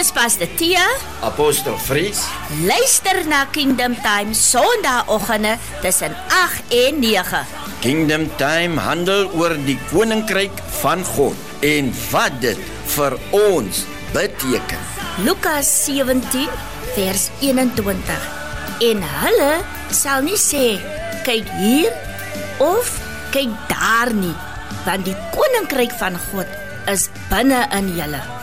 Dis Pastor Tia. Apostel Fries. Luister na Kingdom Time Sondagoggende tussen 8 en 9. Kingdom Time handel oor die koninkryk van God en wat dit vir ons beteken. Lukas 17 vers 21. En hulle sal nie sê, kyk hier of kyk daar nie, want die koninkryk van God is binne in julle.